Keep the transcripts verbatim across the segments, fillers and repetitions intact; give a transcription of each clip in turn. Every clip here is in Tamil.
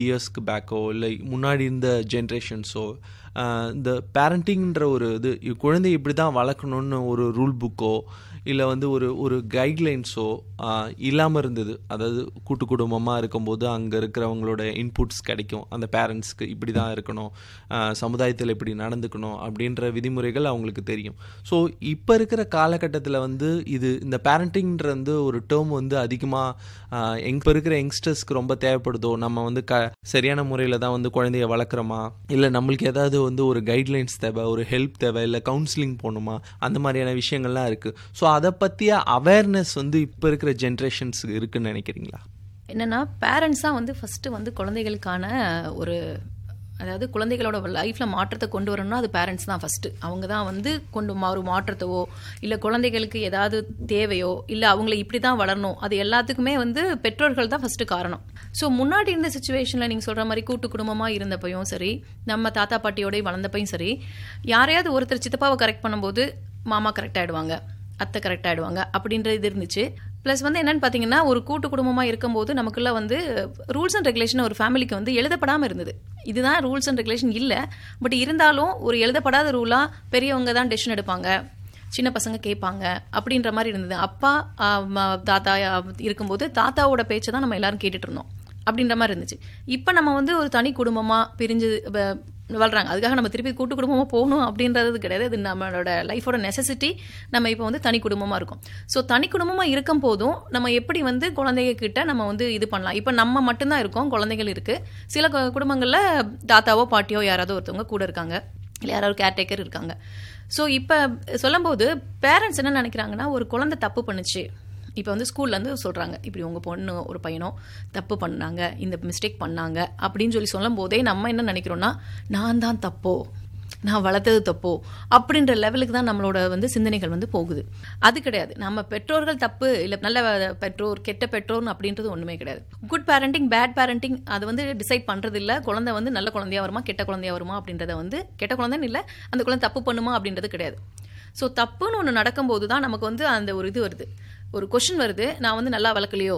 இயர்ஸ்க்கு பேக்கோ இல்லை முன்னாடி இருந்த ஜென்ரேஷன்ஸோ இந்த பேரண்டிங்ன்ற ஒரு இது குழந்தை இப்படி தான் வளர்க்கணுன்னு ஒரு ரூல் புக்கோ இல்லை வந்து ஒரு ஒரு கைட்லைன்ஸோ இல்லாமல் இருந்தது. அதாவது கூட்டு குடும்பமாக இருக்கும்போது அங்கே இருக்கிறவங்களோட இன்புட்ஸ் கிடைக்கும், அந்த பேரண்ட்ஸ்க்கு இப்படி தான் இருக்கணும், சமுதாயத்தில் இப்படி நடந்துக்கணும் அப்படின்ற விதிமுறைகள் அவங்களுக்கு தெரியும். ஸோ இப்போ இருக்கிற காலகட்டத்தில் வந்து இது இந்த பேரண்டிங்ன்ற வந்து ஒரு டேர்ம் வந்து அதிகமாக இப்போ இருக்கிற யங்ஸ்டர்ஸ்க்கு ரொம்ப தேவைப்படுதோ, நம்ம வந்து க சரியான முறையில் தான் வந்து குழந்தைய வளர்க்குறோமா, இல்லை நம்மளுக்கு ஏதாவது வந்து ஒரு கைட்லைன்ஸ் தேவை, ஒரு ஹெல்ப் தேவை, இல்லை கவுன்சிலிங் போகணுமா, அந்த மாதிரியான விஷயங்கள்லாம் இருக்குது. ஸோ அதை பற்றிய அவேர்னஸ் வந்து இப்போ இருக்கிற ஜென்ரேஷன்ஸுக்கு இருக்குன்னு நினைக்கிறீங்களா? என்னென்னா பேரண்ட்ஸ் தான் வந்து ஃபஸ்ட்டு வந்து குழந்தைகளுக்கான ஒரு அதாவது குழந்தைகளோட லைஃப்பில் மாற்றத்தை கொண்டு வரணும்னா அது பேரண்ட்ஸ் தான் ஃபஸ்ட்டு. அவங்க தான் வந்து கொண்டு ஒரு மாற்றத்தவோ இல்லை குழந்தைகளுக்கு ஏதாவது தேவையோ இல்லை அவங்கள இப்படி தான் வளரணும் அது எல்லாத்துக்குமே வந்து பெற்றோர்கள் தான் ஃபஸ்ட்டு காரணம். ஸோ முன்னாடி இருந்த சுச்சுவேஷனில் நீங்கள் சொல்கிற மாதிரி கூட்டு குடும்பமாக இருந்தப்பையும் சரி, நம்ம தாத்தா பாட்டியோடய வளர்ந்தப்பையும் சரி, யாரையாவது ஒருத்தர் சித்தப்பாவை கரெக்ட் பண்ணும்போது மாமா கரெக்ட் ஆகிடுவாங்க, அத்தை கரெக்ட் ஆகிடுவாங்க அப்படின்ற இது இருந்துச்சு. ப்ளஸ் வந்து என்னென்னு பார்த்தீங்கன்னா ஒரு கூட்டு குடும்பமாக இருக்கும்போது நமக்குள்ள வந்து ரூல்ஸ் அண்ட் ரெகுலேஷன் ஒரு ஃபேமிலிக்கு வந்து எழுதப்படாமல் இருந்தது. இதுதான் ரூல்ஸ் அண்ட் ரெகுலேஷன் இல்லை, பட் இருந்தாலும் ஒரு எழுதப்படாத ரூலாக பெரியவங்க தான் டெசிஷன் எடுப்பாங்க, சின்ன பசங்க கேட்பாங்க அப்படின்ற மாதிரி இருந்தது. அப்பா தாத்தா இருக்கும்போது தாத்தாவோட பேச்சை தான் நம்ம எல்லாரும் கேட்டுட்டு இருந்தோம் அப்படின்ற மாதிரி இருந்துச்சு. இப்போ நம்ம வந்து ஒரு தனி குடும்பமாக பிரிஞ்சு வளர்றாங்க. அதுக்காக நம்ம திருப்பி கூட்டு குடும்பமாக போகணும் அப்படின்றது கிடையாது, இது நம்மளோட லைஃபோட நெசசிட்டி. நம்ம இப்போ வந்து தனி குடும்பமாக இருக்கும். ஸோ தனி குடும்பமாக இருக்கும் போதும் நம்ம எப்படி வந்து குழந்தைங்க கிட்ட நம்ம வந்து இது பண்ணலாம். இப்போ நம்ம மட்டும்தான் இருக்கோம், குழந்தைகள் இருக்குது. சில குடும்பங்களில் தாத்தாவோ பாட்டியோ யாராவது ஒருத்தவங்க கூட இருக்காங்க, இல்லை யாராவது கேர்டேக்கர் இருக்காங்க. ஸோ இப்போ சொல்லும்போது பேரண்ட்ஸ் என்ன நினைக்கிறாங்கன்னா ஒரு குழந்தை தப்பு பண்ணுச்சு, இப்போ வந்து ஸ்கூல்லேருந்து சொல்கிறாங்க இப்படி உங்கள் பொண்ணு ஒரு பையனோ தப்பு பண்ணாங்க, இந்த மிஸ்டேக் பண்ணாங்க அப்படின்னு சொல்லி சொல்லும் போதே நம்ம என்ன நினைக்கிறோன்னா நான் தான் தப்போ, நான் வளர்த்தது தப்போ அப்படின்ற லெவலுக்கு தான் நம்மளோட வந்து சிந்தனைகள் வந்து போகுது. அது கிடையாது. நம்ம பெற்றோர்கள் தப்பு இல்லை நல்ல பெற்றோர் கெட்ட பெற்றோர்னு அப்படின்றது ஒன்றுமே கிடையாது. குட் பேரண்டிங் பேட் பேரண்டிங் அது வந்து டிசைட் பண்ணுறது இல்லை. குழந்தை வந்து நல்ல குழந்தையா வருமா கெட்ட குழந்தையா வருமா அப்படின்றத வந்து கெட்ட குழந்தைன்னு இல்லை, அந்த குழந்தை தப்பு பண்ணுமா அப்படின்றது கிடையாது. ஸோ தப்புன்னு ஒன்று நடக்கும்போது தான் நமக்கு வந்து அந்த ஒரு இது வருது, ஒரு கொஷின் வருது, நான் வந்து நல்லா வளர்க்கலையோ.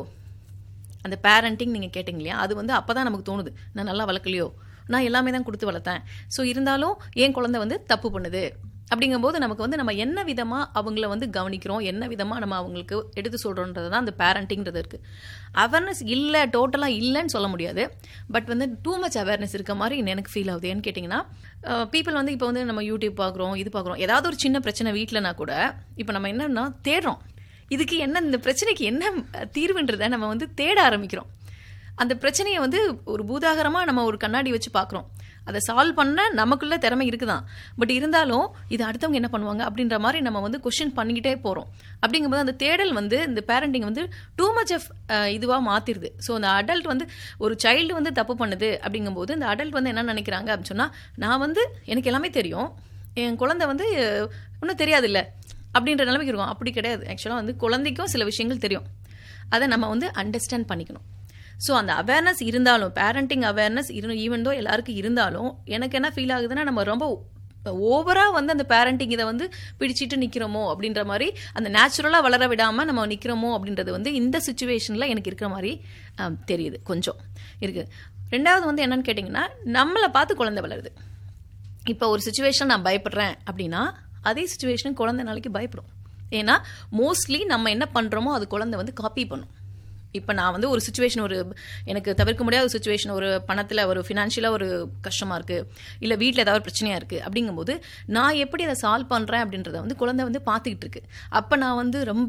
அந்த பேரண்டிங் நீங்கள் கேட்டிங்க இல்லையா, அது வந்து அப்போ தான் நமக்கு தோணுது நான் நல்லா வளர்க்கலையோ, நான் எல்லாமே தான் கொடுத்து வளர்த்தேன், ஸோ இருந்தாலும் என் குழந்தை வந்து தப்பு பண்ணுது அப்படிங்கும்போது நமக்கு வந்து நம்ம என்ன விதமாக அவங்கள வந்து கவனிக்கிறோம், என்ன விதமாக நம்ம அவங்களுக்கு எடுத்து சொல்கிறோன்றது தான் அந்த பேரண்டிங்கிறது இருக்குது. அவேர்னஸ் இல்லை, டோட்டலாக இல்லைன்னு சொல்ல முடியாது, பட் வந்து டூ மச் அவேர்னஸ் இருக்க மாதிரி எனக்கு ஃபீல் ஆகுது. ஏன்னு கேட்டிங்கன்னா பீப்புள் வந்து இப்போ வந்து நம்ம யூடியூப் பார்க்குறோம், இது பார்க்குறோம், ஏதாவது ஒரு சின்ன பிரச்சனை வீட்டிலனா கூட இப்போ நம்ம என்னன்னா தேடுறோம், இதுக்கு என்ன இந்த பிரச்சனைக்கு என்ன தீர்வுன்றதை நம்ம வந்து தேட ஆரம்பிக்கிறோம். அந்த பிரச்சனையை வந்து ஒரு பூதாகரமாக நம்ம ஒரு கண்ணாடி வச்சு பார்க்குறோம். அதை சால்வ் பண்ண நமக்குள்ள திறமை இருக்குதான், பட் இருந்தாலும் இது அடுத்தவங்க என்ன பண்ணுவாங்க அப்படின்ற மாதிரி நம்ம வந்து கொஸ்டின் பண்ணிக்கிட்டே போகிறோம். அப்படிங்கும்போது அந்த தேடல் வந்து இந்த பேரண்டிங் வந்து டூ மச் ஆஃப் இதுவாக மாற்றிடுது. ஸோ அந்த அடல்ட் வந்து ஒரு சைல்டு வந்து தப்பு பண்ணுது அப்படிங்கும்போது இந்த அடல்ட் வந்து என்ன நினைக்கிறாங்க அப்படின்னு சொன்னால், நான் வந்து எனக்கு எல்லாமே தெரியும், என் குழந்தை வந்து ஒன்றும் தெரியாது இல்லை அப்படின்ற நிலைமைக்கு இருக்கும். அப்படி கிடையாது. ஆக்சுவலாக வந்து குழந்தைக்கும் சில விஷயங்கள் தெரியும், அதை நம்ம வந்து அண்டர்ஸ்டாண்ட் பண்ணிக்கணும். ஸோ அந்த அவேர்னஸ் இருந்தாலும், பேரண்டிங் அவேர்னஸ் இரு ஈவன் தோ எல்லாருக்கும் இருந்தாலும், எனக்கு என்ன ஃபீல் ஆகுதுன்னா நம்ம ரொம்ப ஓவராக வந்து அந்த பேரண்டிங் இதை வந்து பிடிச்சிட்டு நிற்கிறோமோ அப்படின்ற மாதிரி, அந்த நேச்சுரலாக வளர விடாமல் நம்ம நிற்கிறோமோ அப்படின்றது வந்து இந்த சுச்சுவேஷனில் எனக்கு இருக்கிற மாதிரி தெரியுது, கொஞ்சம் இருக்குது. ரெண்டாவது வந்து என்னன்னு கேட்டிங்கன்னா, நம்மளை பார்த்து குழந்தை வளருது. இப்போ ஒரு சுச்சுவேஷன் நான் பயப்படுறேன் அப்படின்னா அதே சுச்சுவேஷன் குழந்தை நாளைக்கு பயப்படும். ஏன்னா மோஸ்ட்லி நம்ம என்ன பண்ணுறோமோ அது குழந்தை வந்து காப்பி பண்ணும். இப்போ நான் வந்து ஒரு சுச்சுவேஷன், ஒரு எனக்கு தவிர்க்க முடியாத ஒரு சுச்சுவேஷன், ஒரு பணத்தில் ஒரு ஃபினான்ஷியலாக ஒரு கஷ்டமாக இருக்குது, இல்லை வீட்டில் ஏதாவது பிரச்சனையாக இருக்குது அப்படிங்கும்போது நான் எப்படி அதை சால்வ் பண்ணுறேன் அப்படின்றத வந்து குழந்தை வந்து பார்த்துக்கிட்டு இருக்கு. அப்போ நான் வந்து ரொம்ப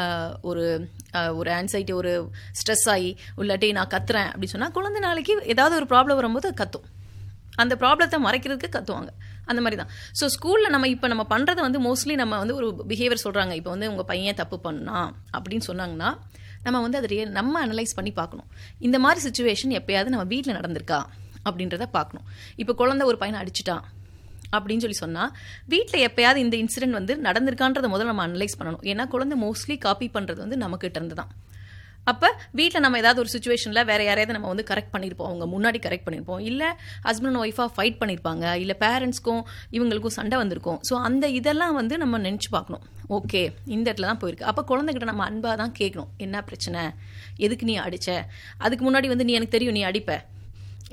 ஒரு ஒரு ஆன்சைட்டி, ஒரு ஸ்ட்ரெஸ் ஆகி இல்லாட்டி நான் கத்துறேன் அப்படின்னு சொன்னால் குழந்தை நாளைக்கு ஏதாவது ஒரு ப்ராப்ளம் வரும்போது கத்தும், அந்த ப்ராப்ளத்தை மறைக்கிறதுக்கு கத்துவாங்க. அந்த மாதிரி தான். ஸோ ஸ்கூலில் நம்ம இப்போ நம்ம பண்ணுறதை வந்து மோஸ்ட்லி நம்ம வந்து ஒரு பிஹேவியர் சொல்கிறாங்க, இப்போ வந்து உங்கள் பையன் தப்பு பண்ணா அப்படின்னு சொன்னாங்கன்னா நம்ம வந்து அதை ரியல் நம்ம அனலைஸ் பண்ணி பார்க்கணும். இந்த மாதிரி சுச்சுவேஷன் எப்போயாவது நம்ம வீட்டில் நடந்திருக்கா அப்படின்றத பார்க்கணும். இப்போ குழந்தை ஒரு பையனை அடிச்சிட்டான் அப்படின்னு சொல்லி சொன்னால் வீட்டில் எப்போயாவது இந்த இன்சிடென்ட் வந்து நடந்திருக்கான்றதை முதல்ல நம்ம அனலைஸ் பண்ணணும். ஏன்னா குழந்தை மோஸ்ட்லி காப்பி பண்ணுறது வந்து நமக்கிட்ட இருந்து தான். அப்போ வீட்டில் நம்ம ஏதாவது ஒரு சுச்சுவேஷனில் வேறு யாரையாவது நம்ம வந்து கரெக்ட் பண்ணியிருப்போம், அவங்க முன்னாடி கரெக்ட் பண்ணியிருப்போம், இல்லை ஹஸ்பண்ட் அண்ட் ஒய்ஃபாக ஃபைட் பண்ணியிருப்பாங்க, இல்லை பேரண்ட்ஸ்க்கும் இவங்களுக்கும் சண்டை வந்திருக்கும். ஸோ அந்த இதெல்லாம் வந்து நம்ம நினச்சி பார்க்கணும். ஓகே, இந்த இடத்துல தான் போயிருக்கு. அப்போ குழந்தைகிட்ட நம்ம அன்பாக தான் கேட்கணும், என்ன பிரச்சனை, எதுக்கு நீ அடித்த, அதுக்கு முன்னாடி வந்து நீ எனக்கு தெரியும் நீ அடிப்ப,